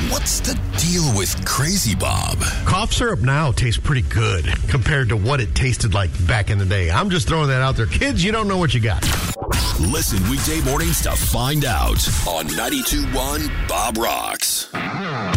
What's the deal with Crazy Bob? Cough syrup now tastes pretty good compared to what it tasted like back in the day. I'm just throwing that out there. Kids, you don't know what you got. Listen weekday mornings to find out on 92.1 Bob Rocks.